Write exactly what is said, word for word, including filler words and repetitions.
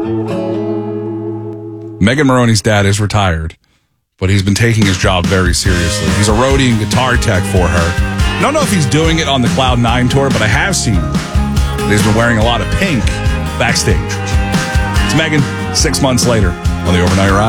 Megan Moroney's dad is retired, but he's been taking his job very seriously. He's a roadie and guitar tech for her. I don't know if he's doing it on the Cloud nine tour, but I have seen that he's been wearing a lot of pink backstage. It's Megan, six months later on the Overnight Ride.